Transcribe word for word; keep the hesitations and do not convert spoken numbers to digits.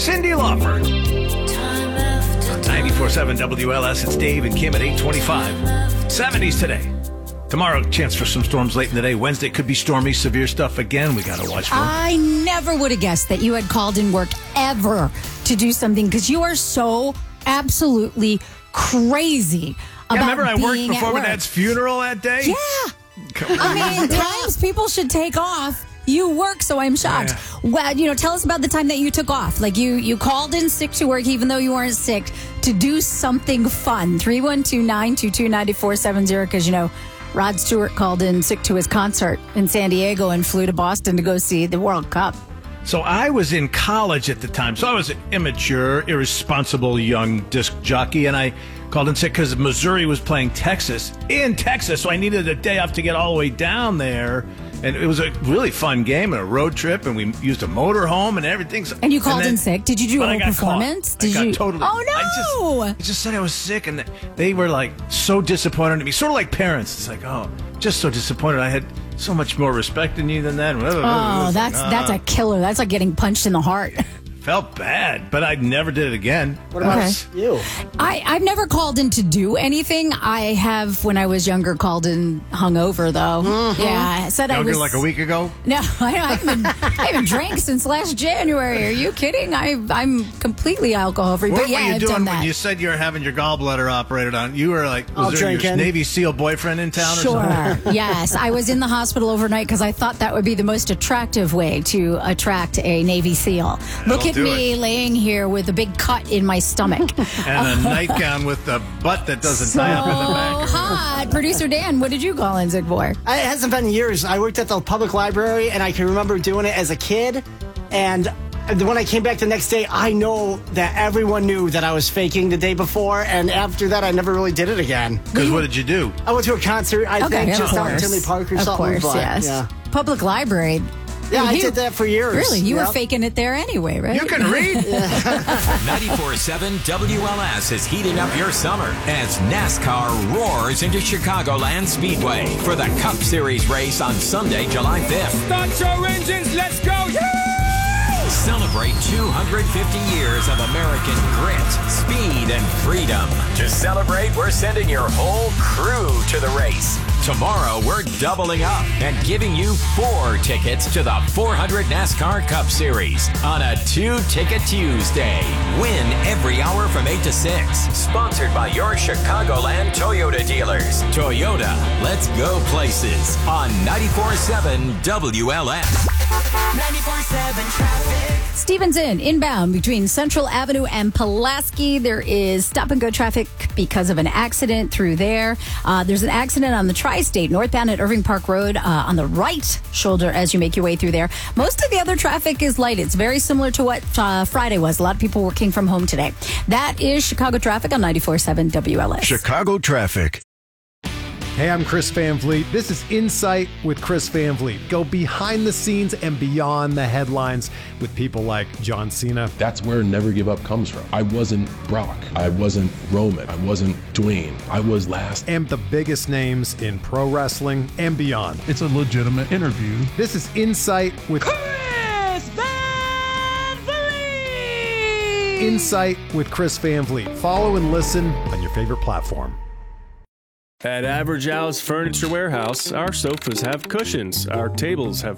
Cyndi Lauper. ninety-four point seven W L S, it's Dave and Kim at eight twenty-five. seventies today. Tomorrow, chance for some storms late in the day. Wednesday could be stormy, severe stuff again. We got to watch for. I never would have guessed that you had called in work ever to do something because you are so absolutely crazy about Yeah, remember I worked being before at my work. dad's funeral that day? Yeah. I mean, times people should take off. You work, so I'm shocked. Yeah. Well, you know, tell us about the time that you took off. Like you, you called in sick to work, even though you weren't sick, to do something fun. three one two, nine two two, nine four seven zero, because, you know, Rod Stewart called in sick to his concert in San Diego and flew to Boston to go see the World Cup. So I was in college at the time. So I was an immature, irresponsible young disc jockey, and I called in sick because Missouri was playing Texas in Texas. So I needed a day off to get all the way down there. And it was a really fun game and a road trip, and we used a motor home and everything. So, And you called and then, in sick. Did you do but a I whole got performance? caught. Did I got you? totally. Oh no! I just, I just said I was sick, and they were like so disappointed in me. Sort of like parents. It's like, oh, just so disappointed. I had so much more respect in you than that. Oh, that's like, uh, that's a killer. That's like getting punched in the heart. Felt bad, but I never did it again. What about Okay. you? I, I've never called in to do anything. I have, when I was younger, called in hungover, though. Mm-hmm. Yeah, I said I Younger, was... like a week ago? No, I, I, haven't, I haven't drank since last January. Are you kidding? I, I'm completely alcohol-free. What But yeah, were you I've doing done when that. you said you were having your gallbladder operated on? You were like, All was there your drinking. Navy SEAL boyfriend in town or something? Sure. Yes, I was in the hospital overnight because I thought that would be the most attractive way to attract a Navy SEAL. Look That'll at do me laying here with a big cut in my stomach. And a nightgown with a butt that doesn't So tie up in the back. hot. Producer Dan, what did you call in sick for? It hasn't been years. I worked at the public library, and I can remember doing it as a kid. And when I came back the next day, I know that everyone knew that I was faking the day before. And after that, I never really did it again. Because what did you do? I went to a concert, I Okay, think, of just out in course. Tinley Park or of something. course, but, yes. Yeah, Public library. yeah I You- did that for years. Really? You Yep. were faking it there anyway, right? You can read? ninety-four point seven W L S is heating up your summer as NASCAR roars into Chicagoland Speedway for the Cup Series race on Sunday, July fifth. Start your engines, let's go! Celebrate two hundred fifty years of American grit, speed, and freedom. To celebrate, we're sending your whole crew to the race. Tomorrow, we're doubling up and giving you four tickets to the four hundred NASCAR Cup Series on a two-ticket Tuesday. Win every hour from eight to six. Sponsored by your Chicagoland Toyota dealers. Toyota, let's go places on ninety-four point seven W L S. ninety-four point seven traffic. Stevenson, inbound between Central Avenue and Pulaski. There is stop-and-go traffic because of an accident through there. Uh, there's an accident on the Tri-State, northbound at Irving Park Road, uh, on the right shoulder as you make your way through there. Most of the other traffic is light. It's very similar to what uh, Friday was. A lot of people working from home today. That is Chicago traffic on ninety-four point seven W L S. Chicago traffic. Hey, I'm Chris Van Vliet. This is Insight with Chris Van Vliet. Go behind the scenes and beyond the headlines with people like John Cena. That's where Never Give Up comes from. I wasn't Brock. I wasn't Roman. I wasn't Dwayne. I was last. And the biggest names in pro wrestling and beyond. It's a legitimate interview. This is Insight with Chris Van Vliet. Insight with Chris Van Vliet. Follow and listen on your favorite platform. At Average Al's Furniture Warehouse, our sofas have cushions, our tables have